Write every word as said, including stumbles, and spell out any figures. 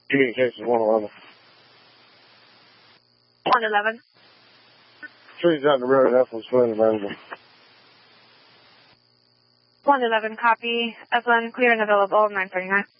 Communications one eleven. one eleven. Trees out in the road, F one's fully available. one eleven, copy. F one clear and available, nine thirty-nine.